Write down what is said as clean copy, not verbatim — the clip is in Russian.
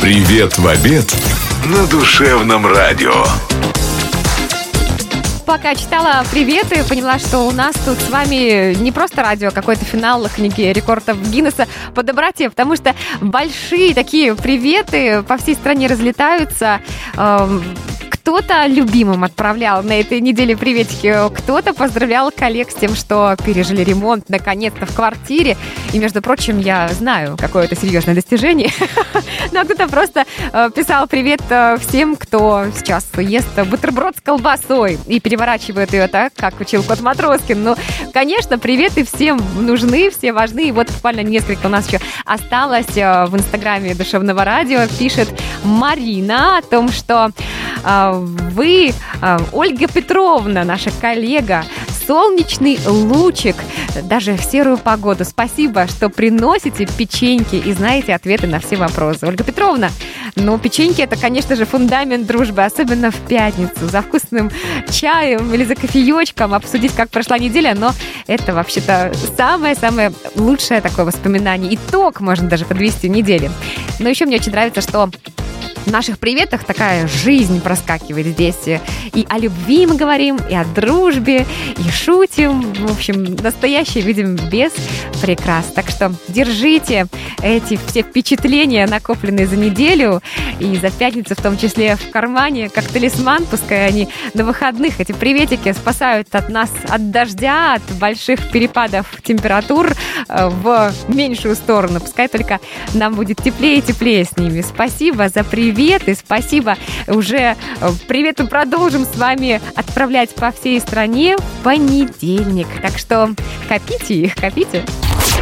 Привет в обед на душевном радио. Пока читала приветы, поняла, что у нас тут с вами не просто радио, а какой-то финал книги рекордов Гиннесса по доброте, потому что большие такие приветы по всей стране разлетаются. Кто-то любимым отправлял на этой неделе приветики, кто-то поздравлял коллег с тем, что пережили ремонт наконец-то в квартире. И, между прочим, я знаю, какое это серьезное достижение. Но кто-то просто писал привет всем, кто сейчас ест бутерброд с колбасой и переворачивает ее так, как учил кот Матроскин. Ну, конечно, приветы всем нужны, все важны. И вот буквально несколько у нас еще осталось в инстаграме Душевного радио. Пишет Марина о том, что вы, Ольга Петровна, наша коллега, солнечный лучик, даже в серую погоду. Спасибо, что приносите печеньки и знаете ответы на все вопросы. Ольга Петровна, ну, печеньки — это, конечно же, фундамент дружбы, особенно в пятницу, за вкусным чаем или за кофеечком обсудить, как прошла неделя, но это вообще-то самое-самое лучшее такое воспоминание. Итог можно даже подвести недели. Но еще мне очень нравится, что в наших приветах такая жизнь проскакивает здесь. И о любви мы говорим, и о дружбе, и шутим. В общем, настоящий видим без прикрас. Так что держите эти все впечатления, накопленные за неделю и за пятницу в том числе, в кармане, как талисман. Пускай они на выходных, эти приветики, спасают от нас от дождя, от больших перепадов температур в меньшую сторону. Пускай только нам будет теплее и теплее с ними. Спасибо за привет и спасибо. Уже приветы продолжим с вами отправлять по всей стране в понедельник. Так что копите их, копите.